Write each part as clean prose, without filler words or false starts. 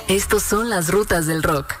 Estos son las rutas del rock.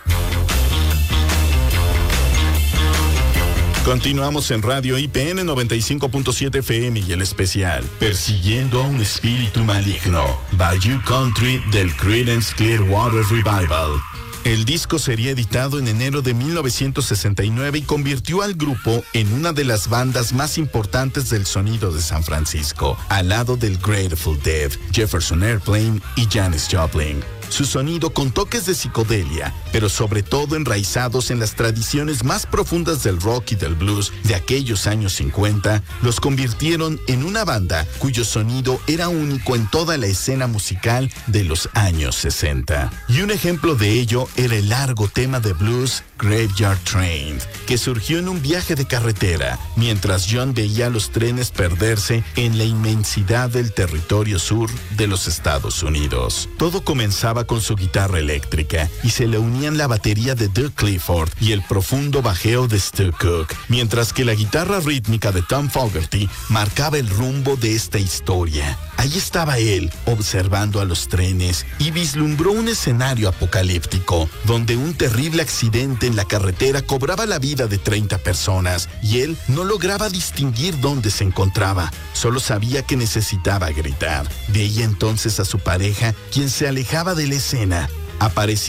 Continuamos en Radio IPN 95.7 FM y el especial Persiguiendo a un espíritu maligno, Bayou Country del Creedence Clearwater Revival. El disco sería editado en enero de 1969 y convirtió al grupo en una de las bandas más importantes del sonido de San Francisco, al lado del Grateful Dead, Jefferson Airplane y Janis Joplin. Su sonido con toques de psicodelia, pero sobre todo enraizados en las tradiciones más profundas del rock y del blues de aquellos años 50, los convirtieron en una banda cuyo sonido era único en toda la escena musical de los años 60. Y un ejemplo de ello era el largo tema de blues Graveyard Train, que surgió en un viaje de carretera, mientras John veía los trenes perderse en la inmensidad del territorio sur de los Estados Unidos. Todo comenzaba con su guitarra eléctrica y se le unían la batería de Doug Clifford y el profundo bajeo de Stu Cook, mientras que la guitarra rítmica de Tom Fogerty marcaba el rumbo de esta historia. Ahí estaba él, observando a los trenes, y vislumbró un escenario apocalíptico, donde un terrible accidente en la carretera cobraba la vida de 30 personas, y él no lograba distinguir dónde se encontraba. Solo sabía que necesitaba gritar. Veía entonces a su pareja, quien se alejaba de la escena. Aparecía